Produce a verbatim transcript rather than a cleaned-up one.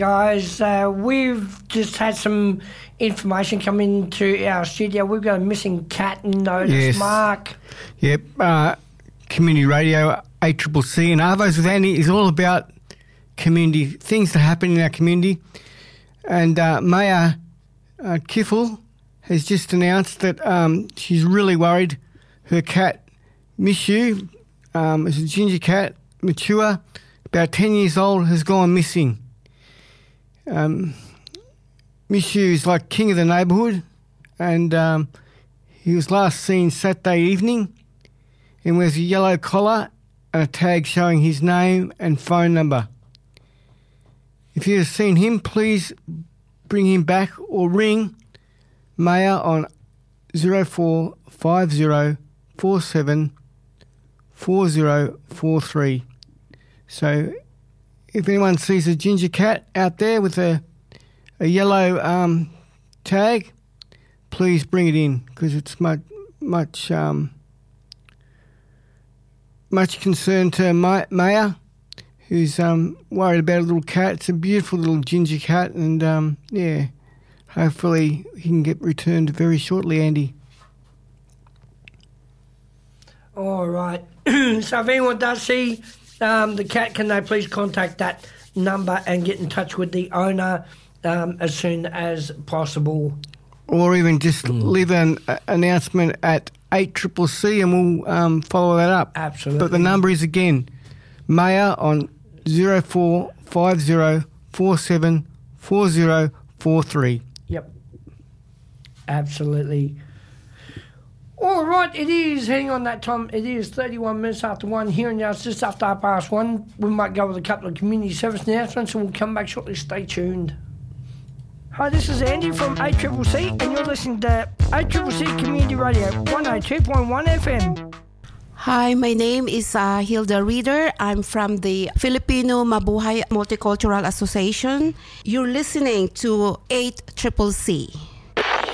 Guys, uh, we've just had some information come into our studio. We've got a missing cat notice, yes. Mark. Yep, uh, community radio, A C C C, and Arvos with Andy is all about community, things that happen in our community. And uh, Mayor uh, Kiffle has just announced that um, she's really worried her cat, Mishu, um, is a ginger cat, mature, about ten years old, has gone missing. Um, Mishu is like king of the neighbourhood, and um, he was last seen Saturday evening and wears a yellow collar and a tag showing his name and phone number. If you have seen him, please bring him back or ring Mayor on zero four five zero four seven four zero four three. So if anyone sees a ginger cat out there with a a yellow um, tag, please bring it in, because it's much much um, much concern to Ma- Maya, who's um, worried about a little cat. It's a beautiful little ginger cat, and um, yeah, hopefully he can get returned very shortly, Andy. All right. So if anyone does see um, the cat, can they please contact that number and get in touch with the owner um, as soon as possible? Or even just mm. leave an uh, announcement at eight C C C and we'll um, follow that up. Absolutely. But the number is, again, Mayor on zero four five zero four seven four zero four three. Yep. Absolutely. All right, it is heading on that time. It is thirty-one minutes after one here, and now it's just after half past one. We might go with a couple of community service announcements, and we'll come back shortly. Stay tuned. Hi, this is Andy from A C C C, and you're listening to A C C C Community Radio, one oh two point one F M. Hi, my name is uh, Hilda Reeder. I'm from the Filipino Mabuhay Multicultural Association. You're listening to eight C C C.